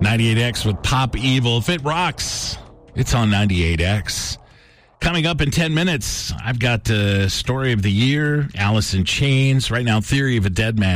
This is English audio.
98X with Pop Evil. If it rocks, it's on 98X. Coming up in 10 minutes, I've got Story of the Year, Alice in Chains. Right now, Theory of a Dead Man.